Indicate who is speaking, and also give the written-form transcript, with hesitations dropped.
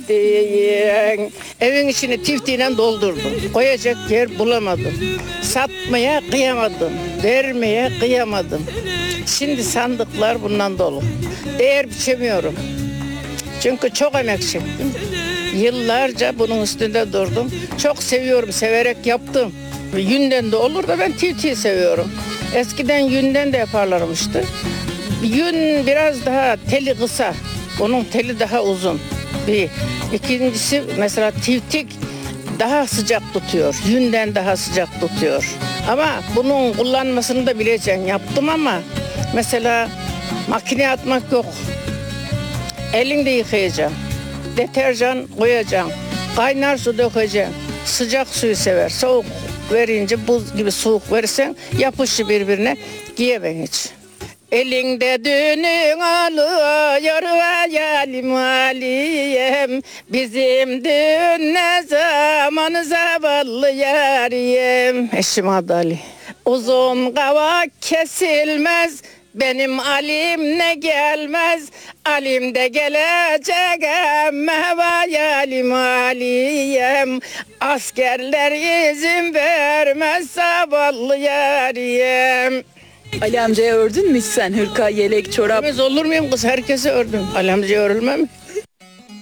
Speaker 1: tiftiğin. Evin içini tiftiğiyle doldurdum. Koyacak yer bulamadım. Satmaya kıyamadım. Vermeye kıyamadım. Şimdi sandıklar bundan dolu. Değer biçemiyorum. Çünkü çok emek çektim. Yıllarca bunun üstünde durdum. Çok seviyorum, severek yaptım. Yünden de olur da ben tiftiği seviyorum. Eskiden yünden de yaparlarmıştı. Yün biraz daha teli kısa. Onun teli daha uzun. Bir. İkincisi mesela tiftik daha sıcak tutuyor. Yünden daha sıcak tutuyor. Ama bunun kullanmasını da bileceksin. Yaptım ama mesela makineye atmak yok. Elinde yıkayacaksın. Deterjan koyacaksın. Kaynar su dökeceksin. Sıcak suyu sever. Soğuk verince buz gibi soğuk verirsen yapışır birbirine. Giyemem hiç. Elinde düğünün alıyor hayalim aliyem. Bizim düğün ne zaman zavallı yarim. Eşim adı Ali. Uzun kavak kesilmez. Benim Alim ne gelmez, Alim de gelecek hayalim aliyem. Askerler izin vermez zavallı yarim.
Speaker 2: Ali amcaya ördün mü hiç sen hırka, yelek, çorap?
Speaker 1: Örmez olur muyum kız? Herkese ördüm. Ali amcaya örülmem mi?